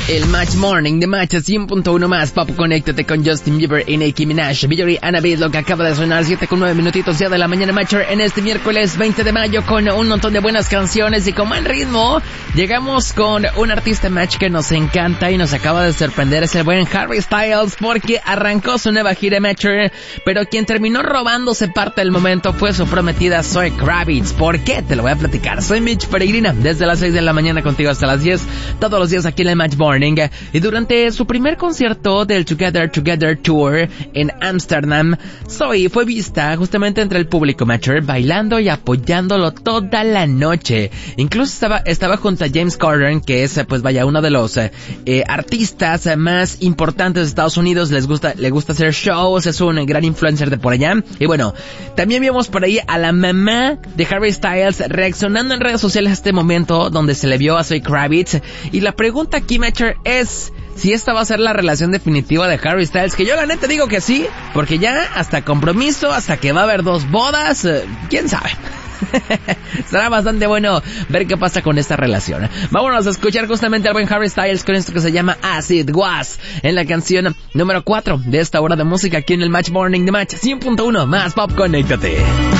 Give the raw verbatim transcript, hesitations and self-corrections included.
El Match Morning de Match cien punto uno más Pop. Conéctate con Justin Bieber y Nicki Minaj. Billie Annabelle, lo que acaba de sonar, siete con nueve minutitos ya de la mañana, Matcher, en este miércoles veinte de mayo, con un montón de buenas canciones y con buen ritmo. Llegamos con un artista, Match, que nos encanta y nos acaba de sorprender. Es el buen Harry Styles, porque arrancó su nueva gira, Matcher, pero quien terminó robándose parte del momento fue su prometida Zoe Kravitz. ¿Por qué? Te lo voy a platicar. Soy Mitch Peregrina, desde las seis de la mañana contigo hasta las diez, todos los días aquí en el Match Morning. Y durante su primer concierto del Together Together Tour en Ámsterdam, Zoe fue vista justamente entre el público, Matcher, bailando y apoyándolo toda la noche. Incluso estaba, estaba junto a James Corden, que es, pues vaya, uno de los eh, eh, artistas más importantes de Estados Unidos. Les gusta, le gusta hacer shows, es un gran influencer de por allá. Y bueno, también vimos por ahí a la mamá de Harry Styles reaccionando en redes sociales a este momento donde se le vio a Zoe Kravitz. Y la pregunta aquí, Matcher, es si esta va a ser la relación definitiva de Harry Styles, que yo la neta digo que sí, porque ya hasta compromiso, hasta que va a haber dos bodas, eh, quién sabe. Será bastante bueno ver qué pasa con esta relación. Vámonos a escuchar justamente al buen Harry Styles con esto que se llama As It Was, en la canción número cuatro de esta hora de música aquí en el Match Morning de Match cien punto uno más Pop. Conéctate.